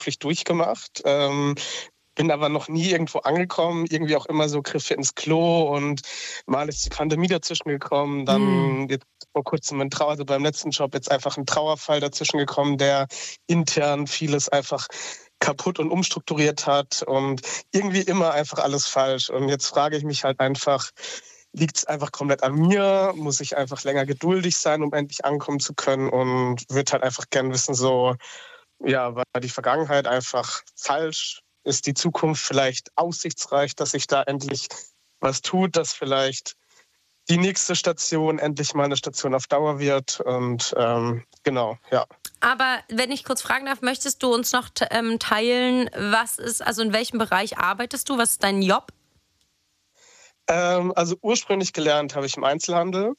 beruflich durchgemacht. Bin aber noch nie irgendwo angekommen, irgendwie auch immer so Griffe ins Klo und mal ist die Pandemie dazwischen gekommen, dann jetzt vor kurzem also beim letzten Job jetzt einfach ein Trauerfall dazwischen gekommen, der intern vieles einfach kaputt und umstrukturiert hat und irgendwie immer einfach alles falsch. Und jetzt frage ich mich halt einfach, liegt es einfach komplett an mir? Muss ich einfach länger geduldig sein, um endlich ankommen zu können? Und würde halt einfach gern wissen, so, ja, war die Vergangenheit einfach falsch? Ist die Zukunft vielleicht aussichtsreich, dass sich da endlich was tut, dass vielleicht die nächste Station endlich mal eine Station auf Dauer wird? Und genau, ja. Aber wenn ich kurz fragen darf, möchtest du uns noch teilen, also in welchem Bereich arbeitest du? Was ist dein Job? Also ursprünglich gelernt habe ich im Einzelhandel.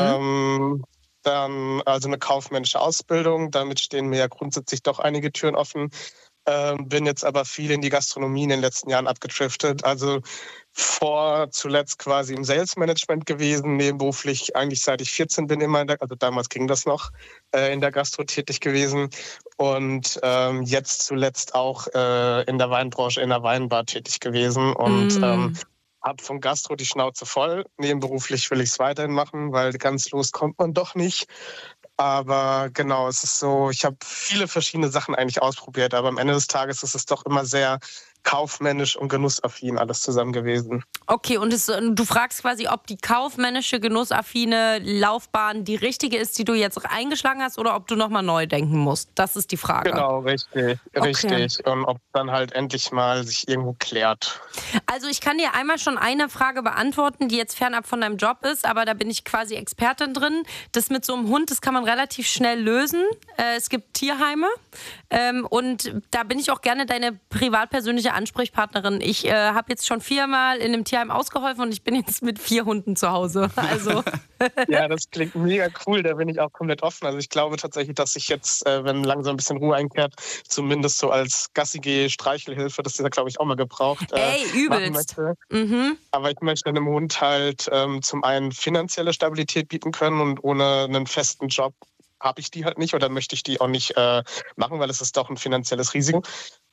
Dann also eine kaufmännische Ausbildung. Damit stehen mir ja grundsätzlich doch einige Türen offen. Bin jetzt aber viel in die Gastronomie in den letzten Jahren abgedriftet. Also zuletzt quasi im Sales Management gewesen, nebenberuflich eigentlich seit ich 14 bin immer, also damals ging das noch, in der Gastro tätig gewesen und jetzt zuletzt auch in der Weinbranche, in der Weinbar tätig gewesen und habe von Gastro die Schnauze voll. Nebenberuflich will ich es weiterhin machen, weil ganz los kommt man doch nicht. Aber genau, es ist so, ich habe viele verschiedene Sachen eigentlich ausprobiert, aber am Ende des Tages ist es doch immer sehr kaufmännisch und genussaffin alles zusammen gewesen. Okay, und du fragst quasi, ob die kaufmännische, genussaffine Laufbahn die richtige ist, die du jetzt eingeschlagen hast, oder ob du nochmal neu denken musst. Das ist die Frage. Genau, richtig. Und ob dann halt endlich mal sich irgendwo klärt. Also ich kann dir einmal schon eine Frage beantworten, die jetzt fernab von deinem Job ist, aber da bin ich quasi Expertin drin. Das mit so einem Hund, das kann man relativ schnell lösen. Es gibt Tierheime und da bin ich auch gerne deine privatpersönliche Ansprechpartnerin. Ich habe jetzt schon 4-mal in einem Tierheim ausgeholfen und ich bin jetzt mit 4 Hunden zu Hause. Also. Ja, das klingt mega cool, da bin ich auch komplett offen. Also ich glaube tatsächlich, dass ich jetzt, wenn langsam ein bisschen Ruhe einkehrt, zumindest so als gassige Streichelhilfe, das ist ja, glaube ich, auch mal gebraucht. Übelst. Aber ich möchte einem Hund halt zum einen finanzielle Stabilität bieten können und ohne einen festen Job habe ich die halt nicht oder möchte ich die auch nicht machen, weil es ist doch ein finanzielles Risiko.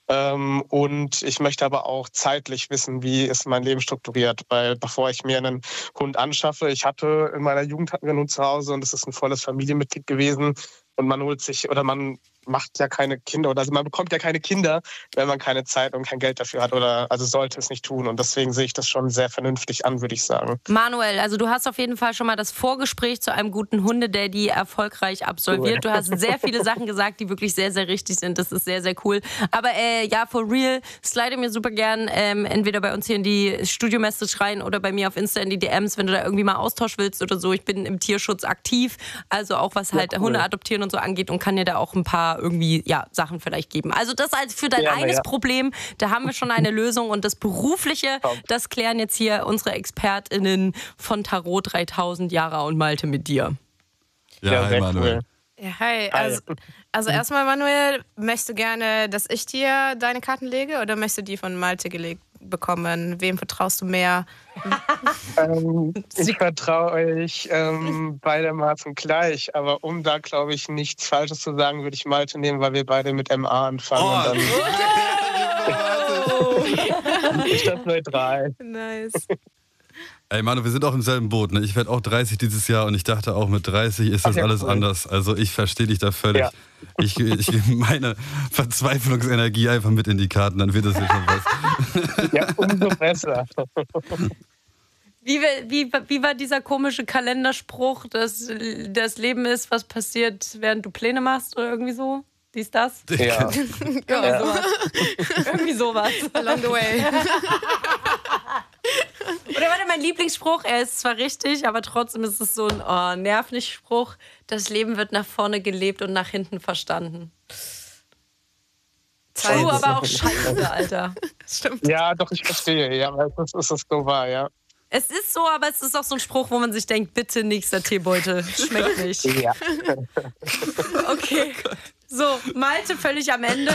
Und ich möchte aber auch zeitlich wissen, wie ist mein Leben strukturiert, weil bevor ich mir einen Hund anschaffe, in meiner Jugend hatten wir einen Hund zu Hause und es ist ein volles Familienmitglied gewesen und man macht ja keine Kinder also man bekommt ja keine Kinder, wenn man keine Zeit und kein Geld dafür hat also sollte es nicht tun und deswegen sehe ich das schon sehr vernünftig an, würde ich sagen. Manuel, also du hast auf jeden Fall schon mal das Vorgespräch zu einem guten Hunde-Daddy erfolgreich absolviert. Cool. Du hast sehr viele Sachen gesagt, die wirklich sehr, sehr richtig sind. Das ist sehr, sehr cool. Aber ja, for real, slide mir super gern entweder bei uns hier in die Studio-Message rein oder bei mir auf Insta in die DMs, wenn du da irgendwie mal Austausch willst oder so. Ich bin im Tierschutz aktiv, also auch was halt Hunde adoptieren und so angeht und kann dir da auch ein paar irgendwie Sachen vielleicht geben. Also das als für dein eines Problem, da haben wir schon eine Lösung und das Berufliche, das klären jetzt hier unsere ExpertInnen von Tarot 3000, Jara und Malte mit dir. Ja, hi Manuel. Cool. Ja, hi. Also erstmal, Manuel, möchtest du gerne, dass ich dir deine Karten lege oder möchtest du die von Malte gelegt bekommen? Wem vertraust du mehr? Ich vertraue euch beidermaßen gleich, aber um da, glaube ich, nichts Falsches zu sagen, würde ich Malte nehmen, weil wir beide mit MA anfangen. Und dann ist das neutral. Nice. Ey Manu, wir sind auch im selben Boot, ne? Ich werde auch 30 dieses Jahr und ich dachte auch, mit 30 ist das alles anders. Also ich verstehe dich da völlig. Ja. Ich gebe meine Verzweiflungsenergie einfach mit in die Karten, dann wird das ja schon was. Ja, umso besser. Wie war dieser komische Kalenderspruch, dass das Leben ist, was passiert, während du Pläne machst oder irgendwie so? Dies, das? Ja. Irgendwie sowas. Along the way. Oder warte, mein Lieblingsspruch, er ist zwar richtig, aber trotzdem ist es so ein nerv nicht Spruch. Das Leben wird nach vorne gelebt und nach hinten verstanden. True, aber auch scheiße, Alter. Stimmt. Ja, doch, ich verstehe. Ja, weil es ist so wahr, ja. Es ist so, aber es ist auch so ein Spruch, wo man sich denkt, bitte nächster Teebeutel, schmeckt nicht. Ja. Okay. So, Malte völlig am Ende.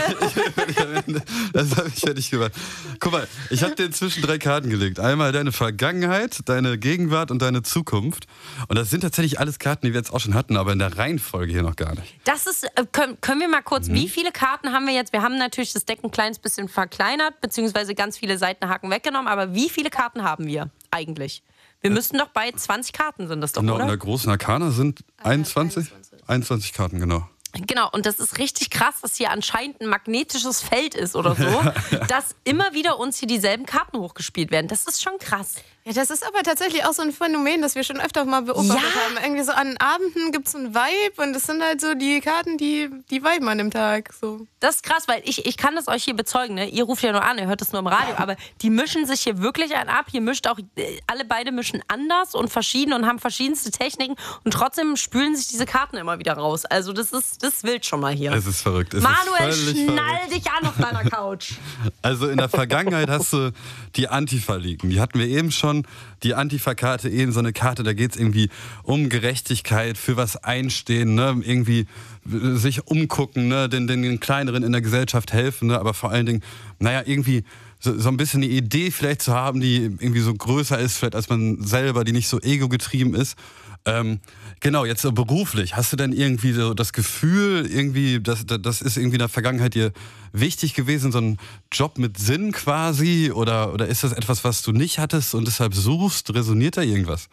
Das habe ich ja nicht gemacht. Guck mal, ich habe dir inzwischen 3 Karten gelegt. Einmal deine Vergangenheit, deine Gegenwart und deine Zukunft. Und das sind tatsächlich alles Karten, die wir jetzt auch schon hatten, aber in der Reihenfolge hier noch gar nicht. Das ist, können wir mal kurz, wie viele Karten haben wir jetzt? Wir haben natürlich das Deck ein kleines bisschen verkleinert, beziehungsweise ganz viele Seitenhaken weggenommen, aber wie viele Karten haben wir eigentlich? Wir müssten doch bei 20 Karten sind das doch, genau, oder? In der großen Arkana sind 21 Karten, genau. Genau, und das ist richtig krass, dass hier anscheinend ein magnetisches Feld ist oder so, dass immer wieder uns hier dieselben Karten hochgespielt werden. Das ist schon krass. Ja, das ist aber tatsächlich auch so ein Phänomen, das wir schon öfter mal beobachtet haben. Irgendwie so an Abenden gibt es einen Vibe und das sind halt so die Karten, die viben an dem Tag. So. Das ist krass, weil ich kann das euch hier bezeugen. Ne? Ihr ruft ja nur an, ihr hört das nur im Radio, aber die mischen sich hier wirklich einen ab. Hier mischt auch, alle beide mischen anders und verschieden und haben verschiedenste Techniken und trotzdem spülen sich diese Karten immer wieder raus. Also das ist wild schon mal hier. Es ist verrückt. Manuel, schnall dich an auf deiner Couch. Also in der Vergangenheit hast du die Antifa liegen. Die hatten wir eben schon. Die Antifa-Karte, eben so eine Karte, da geht es irgendwie um Gerechtigkeit, für was einstehen, ne? Irgendwie sich umgucken, ne? den Kleineren in der Gesellschaft helfen, ne? Aber vor allen Dingen, naja, irgendwie so ein bisschen eine Idee vielleicht zu haben, die irgendwie so größer ist, vielleicht als man selber, die nicht so ego-getrieben ist. Genau, jetzt so beruflich. Hast du denn irgendwie so das Gefühl, irgendwie, das ist irgendwie in der Vergangenheit dir wichtig gewesen, so ein Job mit Sinn quasi? Oder ist das etwas, was du nicht hattest und deshalb suchst? Resoniert da irgendwas?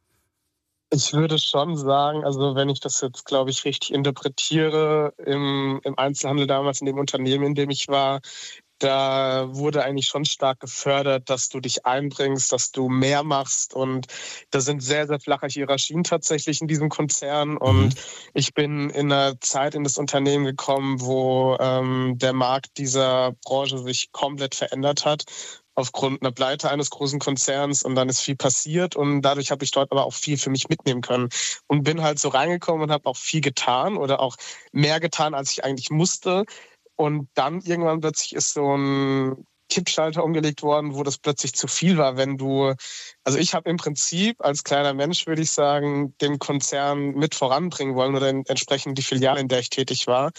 Ich würde schon sagen, also wenn ich das jetzt, glaube ich, richtig interpretiere, im Einzelhandel damals, in dem Unternehmen, in dem ich war, da wurde eigentlich schon stark gefördert, dass du dich einbringst, dass du mehr machst. Und da sind sehr, sehr flache Hierarchien tatsächlich in diesem Konzern. Und ich bin in einer Zeit in das Unternehmen gekommen, wo der Markt dieser Branche sich komplett verändert hat aufgrund einer Pleite eines großen Konzerns, und dann ist viel passiert und dadurch habe ich dort aber auch viel für mich mitnehmen können und bin halt so reingekommen und habe auch viel getan oder auch mehr getan, als ich eigentlich musste. Und dann irgendwann plötzlich ist so ein Kippschalter umgelegt worden, wo das plötzlich zu viel war, also ich habe im Prinzip als kleiner Mensch, würde ich sagen, den Konzern mit voranbringen wollen oder entsprechend die Filiale, in der ich tätig war,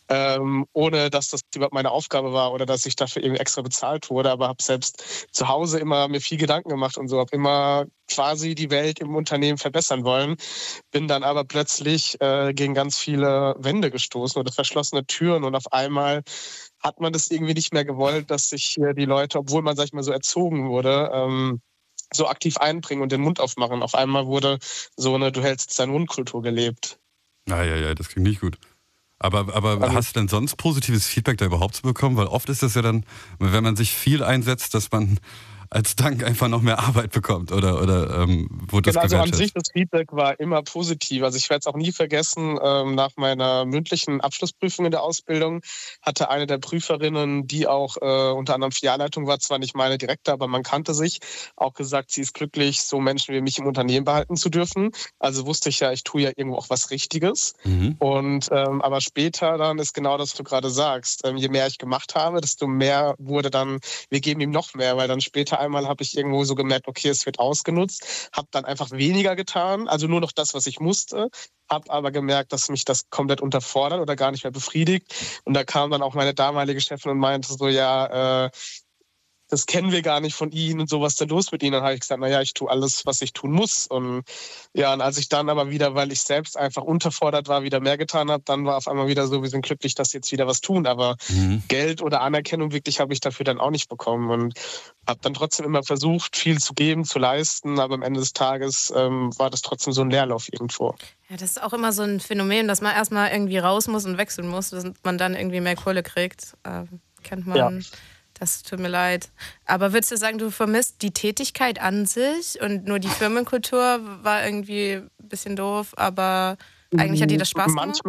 ohne dass das überhaupt meine Aufgabe war oder dass ich dafür irgendwie extra bezahlt wurde, aber habe selbst zu Hause immer mir viel Gedanken gemacht und so, habe immer quasi die Welt im Unternehmen verbessern wollen, bin dann aber plötzlich gegen ganz viele Wände gestoßen oder verschlossene Türen und auf einmal hat man das irgendwie nicht mehr gewollt, dass sich hier die Leute, obwohl man, sag ich mal, so erzogen wurde, so aktiv einbringen und den Mund aufmachen. Auf einmal wurde so eine Du hältst deinen Mund-Kultur gelebt. Ja, das klingt nicht gut. Aber hast du denn sonst positives Feedback da überhaupt zu bekommen? Weil oft ist das ja dann, wenn man sich viel einsetzt, dass man als Dank einfach noch mehr Arbeit bekommt oder wurde das also gewertschätzt? an sich, das Feedback war immer positiv. Also ich werde es auch nie vergessen, nach meiner mündlichen Abschlussprüfung in der Ausbildung hatte eine der Prüferinnen, die auch unter anderem Filialleitung war, zwar nicht meine direkte, aber man kannte sich, auch gesagt, sie ist glücklich, so Menschen wie mich im Unternehmen behalten zu dürfen. Also wusste ich ja, ich tue ja irgendwo auch was Richtiges. Und aber später dann ist genau das, was du gerade sagst. Je mehr ich gemacht habe, desto mehr wurde dann, wir geben ihm noch mehr, weil dann später einmal habe ich irgendwo so gemerkt, okay, es wird ausgenutzt, habe dann einfach weniger getan, also nur noch das, was ich musste, habe aber gemerkt, dass mich das komplett unterfordert oder gar nicht mehr befriedigt. Und da kam dann auch meine damalige Chefin und meinte so, ja, das kennen wir gar nicht von Ihnen und so, was ist denn los mit Ihnen? Dann habe ich gesagt, naja, ich tue alles, was ich tun muss. Und ja, und als ich dann aber wieder, weil ich selbst einfach unterfordert war, wieder mehr getan habe, dann war auf einmal wieder so, wir sind glücklich, dass Sie jetzt wieder was tun. Aber Geld oder Anerkennung wirklich habe ich dafür dann auch nicht bekommen. Und habe dann trotzdem immer versucht, viel zu geben, zu leisten. Aber am Ende des Tages war das trotzdem so ein Leerlauf irgendwo. Ja, das ist auch immer so ein Phänomen, dass man erstmal irgendwie raus muss und wechseln muss, dass man dann irgendwie mehr Kohle kriegt. Kennt man. Ja. Das tut mir leid. Aber würdest du sagen, du vermisst die Tätigkeit an sich und nur die Firmenkultur war irgendwie ein bisschen doof, aber eigentlich hat dir das Spaß gemacht?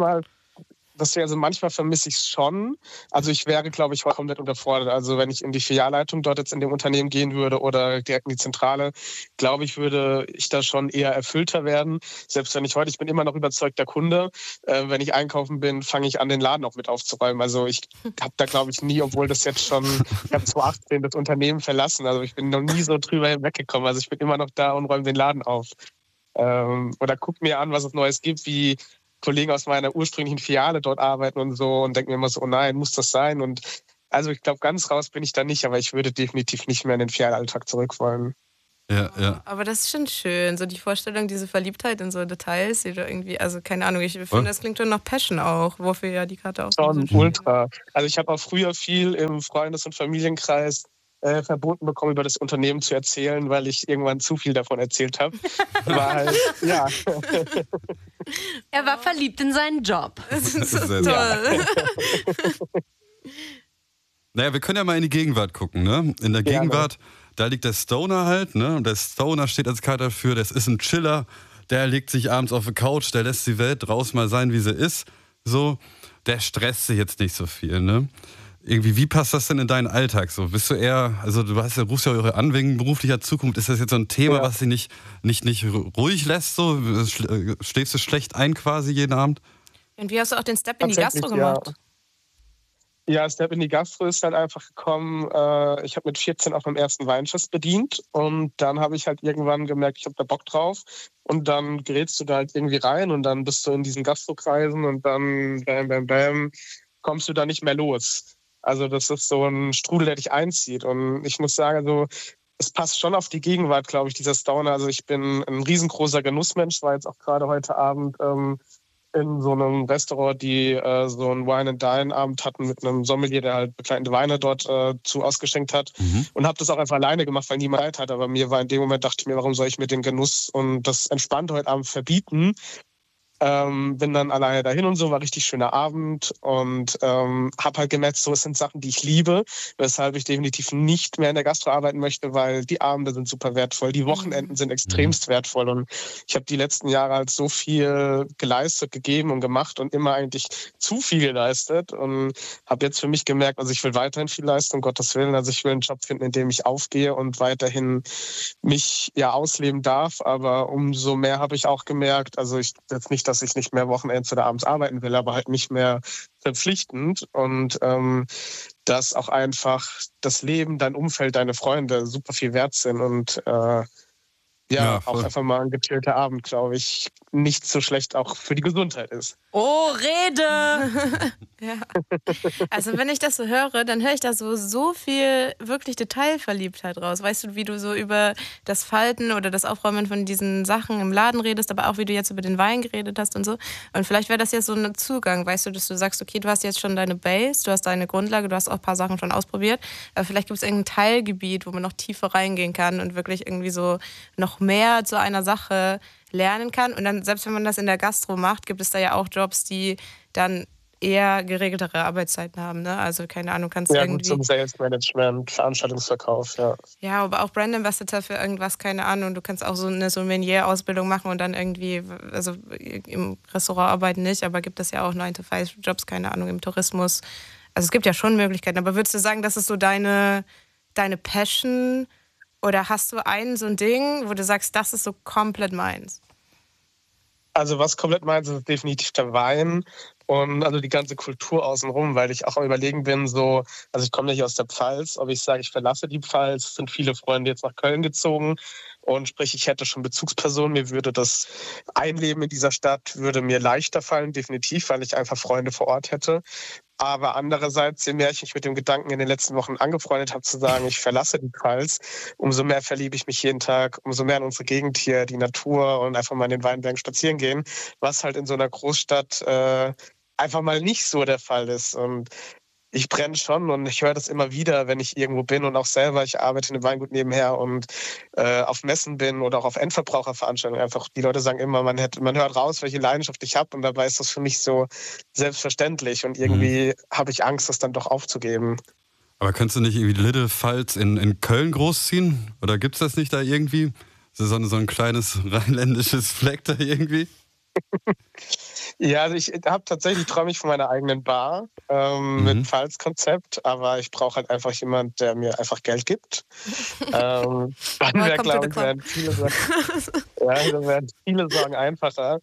Manchmal vermisse ich es schon. Also ich wäre, glaube ich, komplett unterfordert. Also wenn ich in die Filialleitung dort jetzt in dem Unternehmen gehen würde oder direkt in die Zentrale, glaube ich, würde ich da schon eher erfüllter werden. Selbst wenn ich bin immer noch überzeugter Kunde. Wenn ich einkaufen bin, fange ich an, den Laden auch mit aufzuräumen. Also ich habe da, glaube ich, nie, obwohl das jetzt schon, ich habe 2018 das Unternehmen verlassen. Also ich bin noch nie so drüber hinweggekommen. Also ich bin immer noch da und räume den Laden auf. Oder gucke mir an, was es Neues gibt, wie Kollegen aus meiner ursprünglichen Filiale dort arbeiten und so und denke mir immer so, oh nein, muss das sein? Und also ich glaube, ganz raus bin ich da nicht, aber ich würde definitiv nicht mehr in den Filialalltag zurück wollen. Ja. Aber das ist schon schön, so die Vorstellung, diese Verliebtheit in so Details, die du irgendwie, also keine Ahnung, ich finde, das klingt schon nach Passion auch, wofür ja die Karte auch schon so ultra. Also ich habe auch früher viel im Freundes- und Familienkreis verboten bekommen, über das Unternehmen zu erzählen, weil ich irgendwann zu viel davon erzählt habe. Weil, ja. Er war verliebt in seinen Job. Das ist so toll. Naja, wir können ja mal in die Gegenwart gucken, ne? In der Gegenwart, da liegt der Stoner halt, ne? Und der Stoner steht als Karte dafür, das ist ein Chiller, der legt sich abends auf die Couch, der lässt die Welt draußen mal sein, wie sie ist. So, der stresst sich jetzt nicht so viel, ne? Irgendwie, wie passt das denn in deinen Alltag so? Bist du eher, also rufst ja eure an wegen beruflicher Zukunft, ist das jetzt so ein Thema, was dich nicht ruhig lässt, so? Schläfst du schlecht ein quasi jeden Abend? Und wie hast du auch den Step in die Gastro gemacht? Ja, Step in die Gastro ist halt einfach gekommen, ich habe mit 14 auf meinem ersten Weinfest bedient und dann habe ich halt irgendwann gemerkt, ich habe da Bock drauf und dann gerätst du da halt irgendwie rein und dann bist du in diesen Gastrokreisen und dann bam, kommst du da nicht mehr los. Also das ist so ein Strudel, der dich einzieht und ich muss sagen, also es passt schon auf die Gegenwart, glaube ich, dieser Stoner. Also ich bin ein riesengroßer Genussmensch, war jetzt auch gerade heute Abend in so einem Restaurant, die so einen Wine-and-Dine-Abend hatten mit einem Sommelier, der halt begleitende Weine dort zu ausgeschenkt hat. Und habe das auch einfach alleine gemacht, weil niemand Zeit hat. Aber mir war in dem Moment, dachte ich mir, warum soll ich mir den Genuss und das Entspannte heute Abend verbieten? Bin dann alleine dahin und so, war richtig schöner Abend und habe halt gemerkt, so es sind Sachen, die ich liebe, weshalb ich definitiv nicht mehr in der Gastro arbeiten möchte, weil die Abende sind super wertvoll, die Wochenenden sind extremst wertvoll und ich habe die letzten Jahre halt so viel geleistet, gegeben und gemacht und immer eigentlich zu viel geleistet und habe jetzt für mich gemerkt, also ich will weiterhin viel leisten, um Gottes Willen, also ich will einen Job finden, in dem ich aufgehe und weiterhin mich ja ausleben darf, aber umso mehr habe ich auch gemerkt, also ich jetzt nicht, dass ich nicht mehr Wochenends oder abends arbeiten will, aber halt nicht mehr verpflichtend und dass auch einfach das Leben, dein Umfeld, deine Freunde super viel wert sind und auch einfach mal ein gechillter Abend, glaube ich, nicht so schlecht auch für die Gesundheit ist. Oh, Rede! Ja. Also wenn ich das so höre, dann höre ich da so viel wirklich Detailverliebtheit raus. Weißt du, wie du so über das Falten oder das Aufräumen von diesen Sachen im Laden redest, aber auch wie du jetzt über den Wein geredet hast und so. Und vielleicht wäre das jetzt so ein Zugang, weißt du, dass du sagst, okay, du hast jetzt schon deine Base, du hast deine Grundlage, du hast auch ein paar Sachen schon ausprobiert, aber vielleicht gibt es irgendein Teilgebiet, wo man noch tiefer reingehen kann und wirklich irgendwie so noch mehr zu einer Sache lernen kann. Und dann, selbst wenn man das in der Gastro macht, gibt es da ja auch Jobs, die dann eher geregeltere Arbeitszeiten haben, ne? Also keine Ahnung, kannst du irgendwie... Ja, gut, zum Sales Management, Veranstaltungsverkauf, ja. Ja, aber auch Brand Ambassador für irgendwas, keine Ahnung. Du kannst auch so eine Sommelier-Ausbildung machen und dann irgendwie, also im Restaurant arbeiten nicht, aber gibt es ja auch 9-to-5-Jobs, keine Ahnung, im Tourismus. Also es gibt ja schon Möglichkeiten, aber würdest du sagen, das ist so deine Passion oder hast du so ein Ding, wo du sagst, das ist so komplett meins? Also was komplett meins ist definitiv der Wein und also die ganze Kultur außenrum, weil ich auch am Überlegen bin, so, also ich komme nicht aus der Pfalz, ob ich sage, ich verlasse die Pfalz, sind viele Freunde jetzt nach Köln gezogen und sprich, ich hätte schon Bezugspersonen, mir würde das Einleben in dieser Stadt würde mir leichter fallen, definitiv, weil ich einfach Freunde vor Ort hätte. Aber andererseits, je mehr ich mich mit dem Gedanken in den letzten Wochen angefreundet habe, zu sagen, ich verlasse die Pfalz, umso mehr verliebe ich mich jeden Tag, umso mehr in unsere Gegend hier, die Natur und einfach mal in den Weinbergen spazieren gehen, was halt in so einer Großstadt einfach mal nicht so der Fall ist. Und ich brenne schon und ich höre das immer wieder, wenn ich irgendwo bin und auch selber, ich arbeite in einem Weingut nebenher und auf Messen bin oder auch auf Endverbraucherveranstaltungen. Einfach die Leute sagen immer, man hört raus, welche Leidenschaft ich habe und dabei ist das für mich so selbstverständlich und irgendwie habe ich Angst, das dann doch aufzugeben. Aber könntest du nicht irgendwie Little Pfalz in Köln großziehen? Oder gibt es das nicht da irgendwie? So ein kleines rheinländisches Fleck da irgendwie? Ja, also ich habe tatsächlich, träume ich von meiner eigenen Bar mit Pfalz-Konzept, aber ich brauche halt einfach jemand, der mir einfach Geld gibt. Dann wäre, glaube ich, werden viele Sorgen einfacher.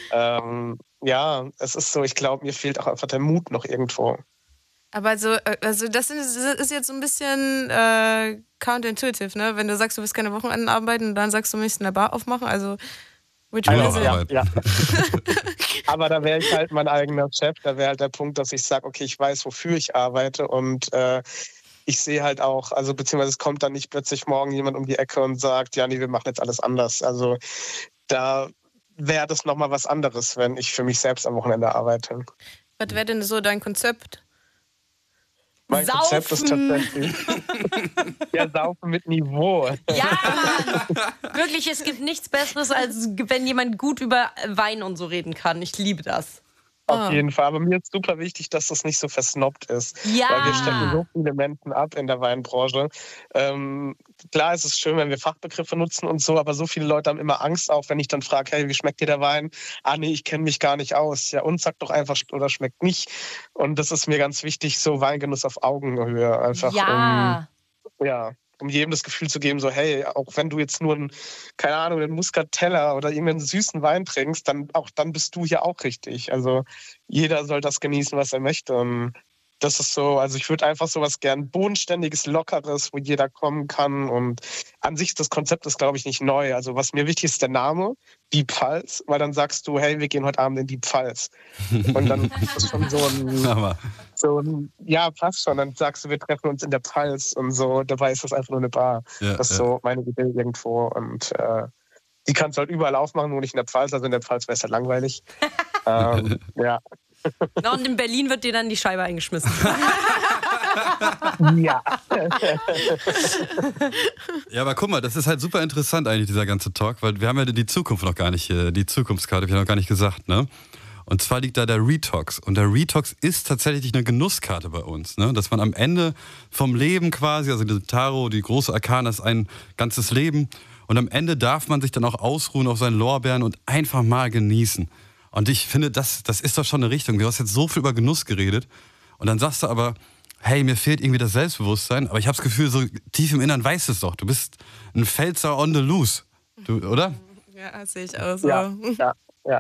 Es ist so, ich glaube, mir fehlt auch einfach der Mut noch irgendwo. Aber also das ist jetzt so ein bisschen counterintuitive, ne? Wenn du sagst, du willst keine Wochenenden arbeiten und dann sagst, du möchtest eine Bar aufmachen, also Which one is it? Ja. Aber da wäre ich halt mein eigener Chef. Da wäre halt der Punkt, dass ich sage, okay, ich weiß, wofür ich arbeite und ich sehe halt auch, also beziehungsweise es kommt dann nicht plötzlich morgen jemand um die Ecke und sagt, ja, nee, wir machen jetzt alles anders. Also da wäre das nochmal was anderes, wenn ich für mich selbst am Wochenende arbeite. Was wäre denn so dein Konzept? Mein Konzept ist tatsächlich Saufen mit Niveau. Ja, Mann! Wirklich, es gibt nichts Besseres, als wenn jemand gut über Wein und so reden kann. Ich liebe das. Auf jeden Fall. Aber mir ist super wichtig, dass das nicht so versnobbt ist. Ja. Weil wir stecken so viele Menschen ab in der Weinbranche. Klar ist es schön, wenn wir Fachbegriffe nutzen und so, aber so viele Leute haben immer Angst, auch wenn ich dann frage, hey, wie schmeckt dir der Wein? Ah, nee, ich kenne mich gar nicht aus. Ja, und sag doch einfach, oder schmeckt nicht. Und das ist mir ganz wichtig, so Weingenuss auf Augenhöhe. Einfach, um jedem das Gefühl zu geben, so hey, auch wenn du jetzt nur einen Muscatella oder irgendeinen süßen Wein trinkst, dann bist du hier auch richtig. Also jeder soll das genießen, was er möchte. Und das ist so, also ich würde einfach sowas gern bodenständiges, lockeres, wo jeder kommen kann. Und an sich, das Konzept ist, glaube ich, nicht neu. Also was mir wichtig ist, der Name, die Pfalz, weil dann sagst du, hey, wir gehen heute Abend in die Pfalz. Und dann ist das schon ja, passt schon. Dann sagst du, wir treffen uns in der Pfalz und so. Dabei ist das einfach nur eine Bar. Ja, das ist so meine Idee irgendwo. Und die kannst du halt überall aufmachen, nur nicht in der Pfalz. Also in der Pfalz wäre es halt langweilig. Ja. Und in Berlin wird dir dann die Scheibe eingeschmissen. Ja. Ja, aber guck mal, das ist halt super interessant eigentlich, dieser ganze Talk, weil wir haben ja die Zukunft noch gar nicht, die Zukunftskarte, habe ich noch gar nicht gesagt, ne? Und zwar liegt da der Retox. Und der Retox ist tatsächlich eine Genusskarte bei uns, ne? Dass man am Ende vom Leben quasi, also die Tarot, die große Arkana ist ein ganzes Leben. Und am Ende darf man sich dann auch ausruhen auf seinen Lorbeeren und einfach mal genießen. Und ich finde, das ist doch schon eine Richtung. Du hast jetzt so viel über Genuss geredet und dann sagst du aber, hey, mir fehlt irgendwie das Selbstbewusstsein, aber ich habe das Gefühl, so tief im Innern weißt du es doch. Du bist ein Pfälzer on the loose, oder? Ja, das sehe ich auch so. Ja.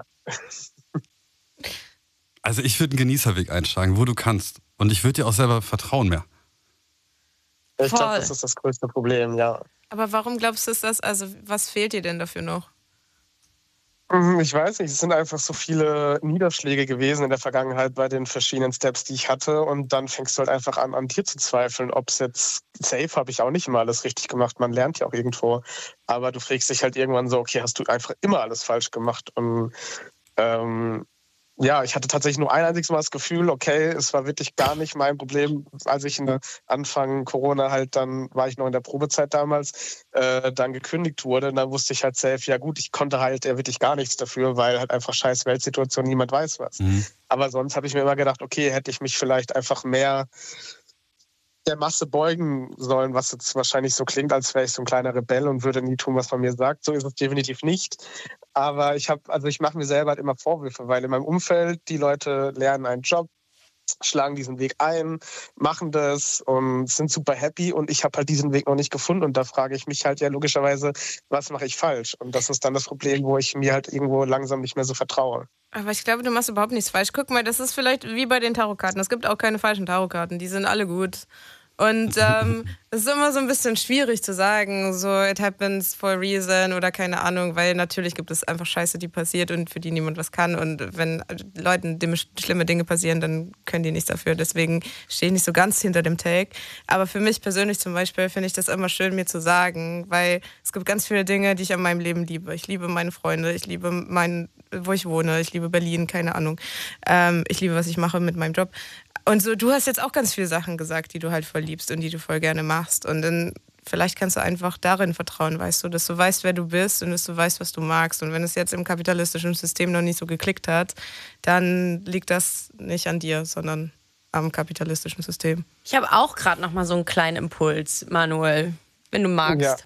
Also ich würde einen Genießerweg einschlagen, wo du kannst. Und ich würde dir auch selber vertrauen mehr. Ich glaube, das ist das größte Problem, ja. Aber warum glaubst du, ist das? Also was fehlt dir denn dafür noch? Ich weiß nicht, es sind einfach so viele Niederschläge gewesen in der Vergangenheit bei den verschiedenen Steps, die ich hatte. Und dann fängst du halt einfach an dir zu zweifeln, ob es jetzt safe habe ich auch nicht immer alles richtig gemacht. Man lernt ja auch irgendwo. Aber du fragst dich halt irgendwann so, okay, hast du einfach immer alles falsch gemacht? Und ja, ich hatte tatsächlich nur ein einziges Mal das Gefühl, okay, es war wirklich gar nicht mein Problem, als ich Anfang Corona halt, dann war ich noch in der Probezeit damals, dann gekündigt wurde. Und dann wusste ich halt safe, ja gut, ich konnte halt wirklich gar nichts dafür, weil halt einfach scheiß Weltsituation, niemand weiß was. Aber sonst habe ich mir immer gedacht, okay, hätte ich mich vielleicht einfach mehr der Masse beugen sollen, was jetzt wahrscheinlich so klingt, als wäre ich so ein kleiner Rebell und würde nie tun, was man mir sagt. So ist es definitiv nicht. Aber ich mache mir selber halt immer Vorwürfe, weil in meinem Umfeld die Leute lernen einen Job, schlagen diesen Weg ein, machen das und sind super happy und ich habe halt diesen Weg noch nicht gefunden und da frage ich mich halt ja logischerweise, was mache ich falsch? Und das ist dann das Problem, wo ich mir halt irgendwo langsam nicht mehr so vertraue. Aber ich glaube, du machst überhaupt nichts falsch. Guck mal, das ist vielleicht wie bei den Tarotkarten. Es gibt auch keine falschen Tarotkarten, die sind alle gut. Und es ist immer so ein bisschen schwierig zu sagen, so it happens for a reason oder keine Ahnung, weil natürlich gibt es einfach Scheiße, die passiert und für die niemand was kann. Und wenn Leuten schlimme Dinge passieren, dann können die nichts dafür. Deswegen stehe ich nicht so ganz hinter dem Take. Aber für mich persönlich zum Beispiel finde ich das immer schön, mir zu sagen, weil es gibt ganz viele Dinge, die ich an meinem Leben liebe. Ich liebe meine Freunde, ich liebe wo ich wohne, ich liebe Berlin, keine Ahnung. Ich liebe, was ich mache mit meinem Job. Und so, du hast jetzt auch ganz viele Sachen gesagt, die du halt voll liebst und die du voll gerne machst. Und dann vielleicht kannst du einfach darin vertrauen, weißt du, dass du weißt, wer du bist und dass du weißt, was du magst. Und wenn es jetzt im kapitalistischen System noch nicht so geklickt hat, dann liegt das nicht an dir, sondern am kapitalistischen System. Ich habe auch gerade noch mal so einen kleinen Impuls, Manuel, wenn du magst.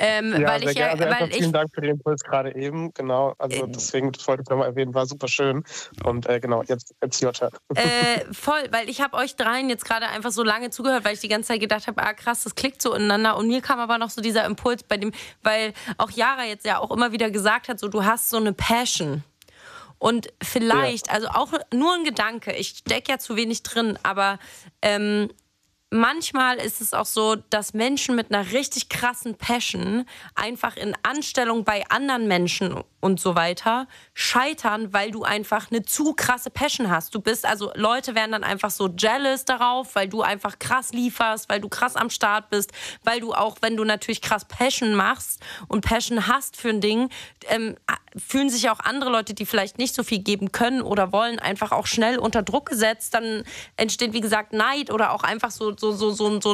Ja, vielen Dank für den Impuls gerade eben. Genau, also deswegen, das wollte ich nochmal erwähnen, war super schön. Und genau, jetzt your turn. Voll, weil ich habe euch dreien jetzt gerade einfach so lange zugehört, weil ich die ganze Zeit gedacht habe, krass, das klickt so ineinander. Und mir kam aber noch so dieser Impuls weil auch Yara jetzt ja auch immer wieder gesagt hat, so du hast so eine Passion. Und vielleicht, also auch nur ein Gedanke, ich stecke ja zu wenig drin, aber manchmal ist es auch so, dass Menschen mit einer richtig krassen Passion einfach in Anstellung bei anderen Menschen und so weiter scheitern, weil du einfach eine zu krasse Passion hast. Leute werden dann einfach so jealous darauf, weil du einfach krass lieferst, weil du krass am Start bist, weil du auch, wenn du natürlich krass Passion machst und Passion hast für ein Ding, fühlen sich auch andere Leute, die vielleicht nicht so viel geben können oder wollen, einfach auch schnell unter Druck gesetzt. Dann entsteht, wie gesagt, Neid oder auch einfach so